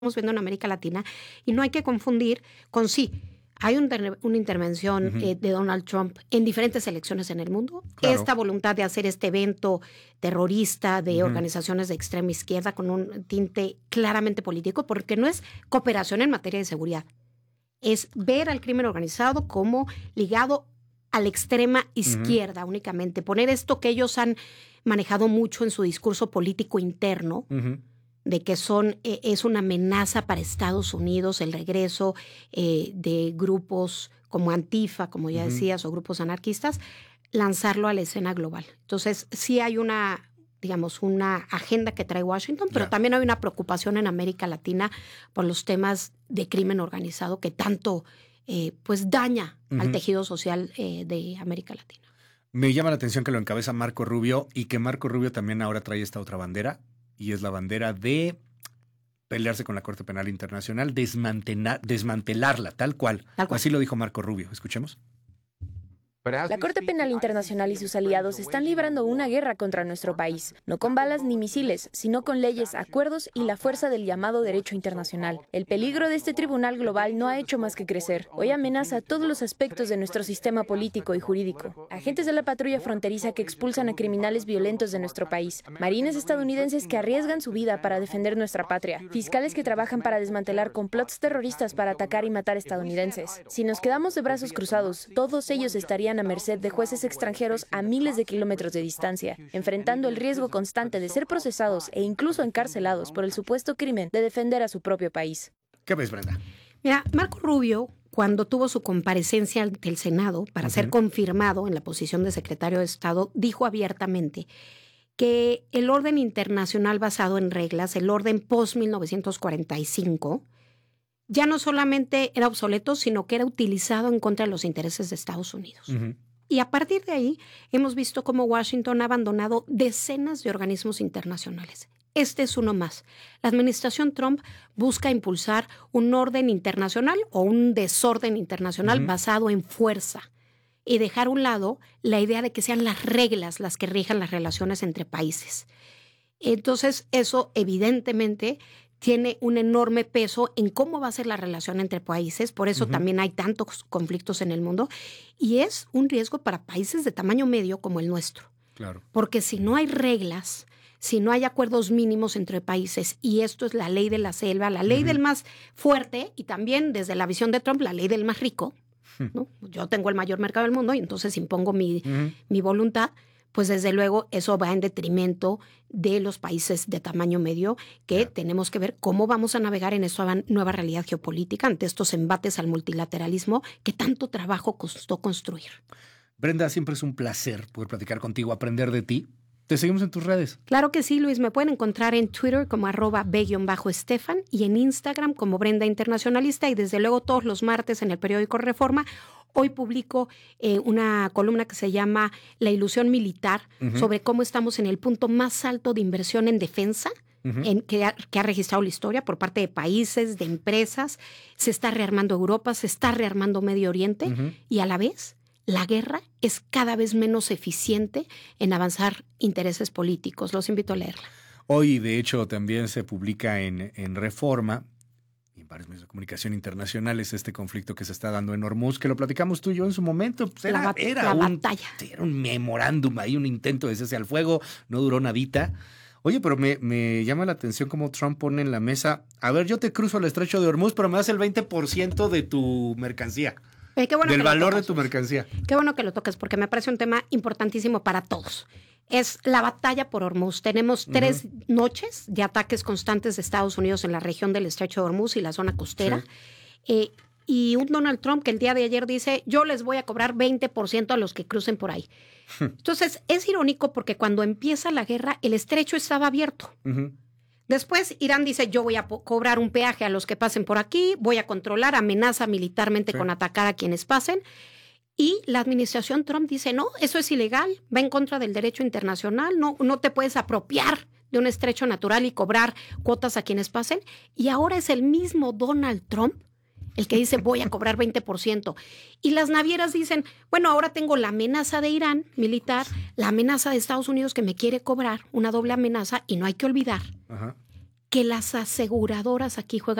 viendo en América Latina, y no hay que confundir con hay una intervención de Donald Trump en diferentes elecciones en el mundo. Claro. Esta voluntad de hacer este evento terrorista de organizaciones de extrema izquierda con un tinte claramente político, porque no es cooperación en materia de seguridad. Es ver al crimen organizado como ligado a la extrema izquierda únicamente. Poner esto que ellos han manejado mucho en su discurso político interno, de que es una amenaza para Estados Unidos el regreso de grupos como Antifa, como ya decías, o grupos anarquistas, lanzarlo a la escena global. Entonces, sí hay una agenda que trae Washington, pero también hay una preocupación en América Latina por los temas de crimen organizado que tanto pues daña al tejido social de América Latina. Me llama la atención que lo encabeza Marco Rubio y que Marco Rubio también ahora trae esta otra bandera, y es la bandera de pelearse con la Corte Penal Internacional, desmantelarla, tal cual. Así lo dijo Marco Rubio. Escuchemos. La Corte Penal Internacional y sus aliados están librando una guerra contra nuestro país, no con balas ni misiles, sino con leyes, acuerdos y la fuerza del llamado derecho internacional. El peligro de este tribunal global no ha hecho más que crecer. Hoy amenaza todos los aspectos de nuestro sistema político y jurídico. Agentes de la patrulla fronteriza que expulsan a criminales violentos de nuestro país, marines estadounidenses que arriesgan su vida para defender nuestra patria, fiscales que trabajan para desmantelar complots terroristas para atacar y matar estadounidenses. Si nos quedamos de brazos cruzados, todos ellos estarían a merced de jueces extranjeros a miles de kilómetros de distancia, enfrentando el riesgo constante de ser procesados e incluso encarcelados por el supuesto crimen de defender a su propio país. ¿Qué ves, Brenda? Mira, Marco Rubio, cuando tuvo su comparecencia ante el Senado para ser confirmado en la posición de secretario de Estado, dijo abiertamente que el orden internacional basado en reglas, el orden post-1945, ya no solamente era obsoleto, sino que era utilizado en contra de los intereses de Estados Unidos. Y a partir de ahí hemos visto cómo Washington ha abandonado decenas de organismos internacionales. Este es uno más. La administración Trump busca impulsar un orden internacional o un desorden internacional basado en fuerza y dejar a un lado la idea de que sean las reglas las que rijan las relaciones entre países. Entonces, eso evidentemente tiene un enorme peso en cómo va a ser la relación entre países. Por eso también hay tantos conflictos en el mundo. Y es un riesgo para países de tamaño medio como el nuestro. Claro. Porque si no hay reglas, si no hay acuerdos mínimos entre países, y esto es la ley de la selva, la ley del más fuerte, y también desde la visión de Trump, la ley del más rico, ¿no? Yo tengo el mayor mercado del mundo y entonces impongo mi voluntad. Pues desde luego eso va en detrimento de los países de tamaño medio que tenemos que ver cómo vamos a navegar en esta nueva realidad geopolítica ante estos embates al multilateralismo que tanto trabajo costó construir. Brenda, siempre es un placer poder platicar contigo, aprender de ti. ¿Te seguimos en tus redes? Claro que sí, Luis. Me pueden encontrar en Twitter como @b_Estefan y en Instagram como Brenda Internacionalista, y desde luego todos los martes en el periódico Reforma. Hoy publico una columna que se llama La ilusión militar, sobre cómo estamos en el punto más alto de inversión en defensa que ha registrado la historia por parte de países, de empresas. Se está rearmando Europa, se está rearmando Medio Oriente y a la vez la guerra es cada vez menos eficiente en avanzar intereses políticos. Los invito a leerla. Hoy, de hecho, también se publica en Reforma y en varios medios de comunicación internacionales este conflicto que se está dando en Hormuz, que lo platicamos tú y yo en su momento. Pues la batalla. Era un memorándum ahí, un intento de cese al fuego, no duró nadita. Oye, pero me llama la atención cómo Trump pone en la mesa, a ver, yo te cruzo el estrecho de Hormuz, pero me das el 20% de tu mercancía. Qué bueno del valor de tu mercancía. Qué bueno que lo toques, porque me parece un tema importantísimo para todos. Es la batalla por Hormuz. Tenemos 3 noches de ataques constantes de Estados Unidos en la región del estrecho de Hormuz y la zona costera. Sí. Y un Donald Trump que el día de ayer dice, yo les voy a cobrar 20% a los que crucen por ahí. Entonces, es irónico porque cuando empieza la guerra, el estrecho estaba abierto. Después Irán dice, yo voy a cobrar un peaje a los que pasen por aquí, voy a controlar, amenaza militarmente con atacar a quienes pasen. Y la administración Trump dice, no, eso es ilegal, va en contra del derecho internacional, no te puedes apropiar de un estrecho natural y cobrar cuotas a quienes pasen. Y ahora es el mismo Donald Trump el que dice, voy a cobrar 20%. Y las navieras dicen, bueno, ahora tengo la amenaza de Irán militar, la amenaza de Estados Unidos que me quiere cobrar, una doble amenaza, y no hay que olvidar que las aseguradoras aquí juegan